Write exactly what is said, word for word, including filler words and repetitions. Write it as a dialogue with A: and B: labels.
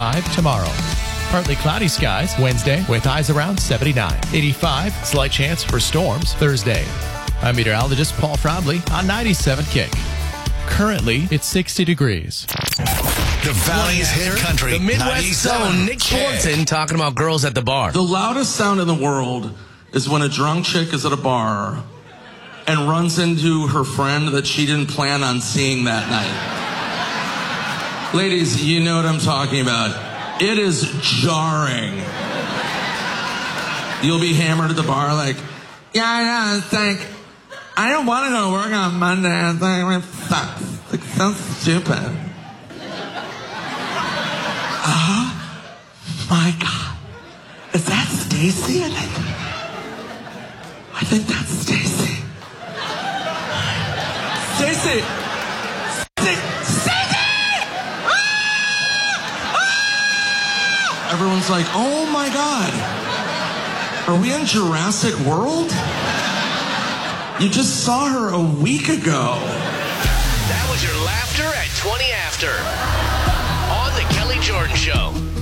A: eighty-five tomorrow. Partly cloudy skies Wednesday with highs around seventy-nine. eighty-five, slight chance for storms Thursday. I'm meteorologist Paul Frobley on ninety-seven Kick. Currently, it's sixty degrees.
B: The Valley's hit country.
C: The Midwest Zone, Nick Swanson talking about girls at the bar.
D: The loudest sound in the world is when a drunk chick is at a bar and runs into her friend that she didn't plan on seeing that night. Ladies, you know what I'm talking about. It is jarring. You'll be hammered at the bar like, yeah, yeah, it's like, I don't want to go to work on Monday. It's like, it sucks. It's like, so stupid. Oh, my God. Is that Stacy? I think, I think that's Stacy. Stacy! Everyone's like, oh my God, are we in Jurassic World? You just saw her a week ago.
C: That was your laughter at twenty after on The Kelly Jordan Show.